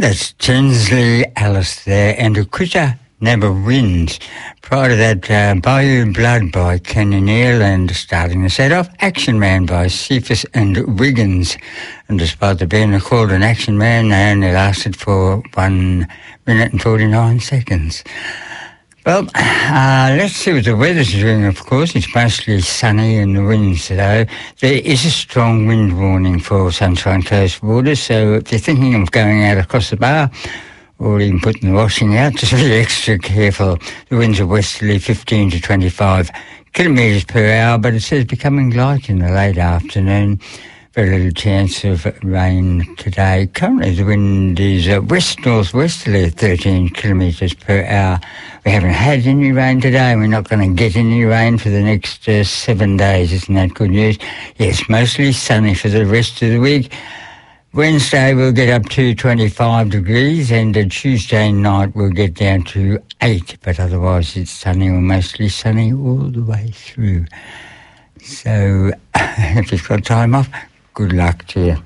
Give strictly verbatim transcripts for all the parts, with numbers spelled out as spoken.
That's Tinsley Ellis there, and a quitter never wins. Prior to that, uh, Bayou Blood by Kenny Neal, and starting the set off, Action Man by Cephas and Wiggins. And despite the being called an Action Man, they only lasted for one minute and forty-nine seconds. Well, uh, let's see what the weather's doing, of course. It's mostly sunny and the winds today. There is a strong wind warning for Sunshine Coast waters, so if you're thinking of going out across the bar or even putting the washing out, just be extra careful. The winds are westerly, fifteen to twenty-five kilometres per hour, but it says becoming light in the late afternoon. Very little chance of rain today. Currently the wind is uh, west-northwesterly at thirteen kilometres per hour. We haven't had any rain today. We're not going to get any rain for the next uh, seven days. Isn't that good news? Yes, mostly sunny for the rest of the week. Wednesday we'll get up to twenty-five degrees, and uh, Tuesday night we'll get down to eight, but otherwise it's sunny or mostly sunny all the way through. So if you've got time off, good luck to you.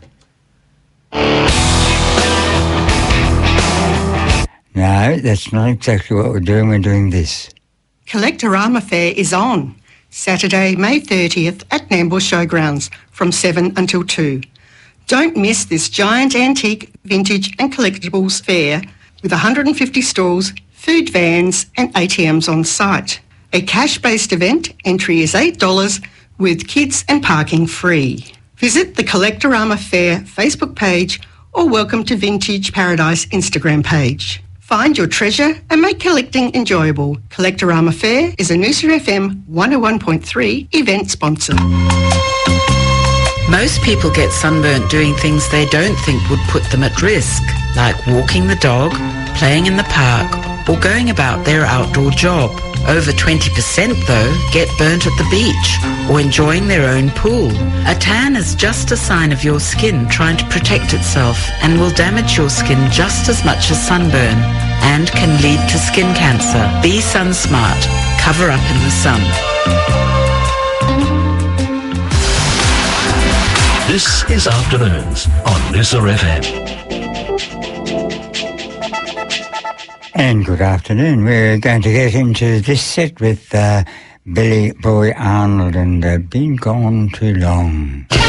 No, that's not exactly what we're doing. We're doing this. Collectorama Fair is on Saturday, May thirtieth at Nambour Showgrounds from seven until two. Don't miss this giant antique, vintage and collectibles fair with one hundred fifty stalls, food vans and A T Ms on site. A cash-based event, entry is eight dollars with kids and parking free. Visit the Collectorama Fair Facebook page or Welcome to Vintage Paradise Instagram page. Find your treasure and make collecting enjoyable. Collectorama Fair is a Noosa F M one oh one point three event sponsor. Most people get sunburnt doing things they don't think would put them at risk, like walking the dog, playing in the park, or going about their outdoor job. Over twenty percent, though, get burnt at the beach or enjoying their own pool. A tan is just a sign of your skin trying to protect itself and will damage your skin just as much as sunburn and can lead to skin cancer. Be sun smart. Cover up in the sun. This is Afternoons on Noosa F M. And good afternoon. We're going to get into this set with uh, Billy Boy Arnold and uh, Been Gone Too Long.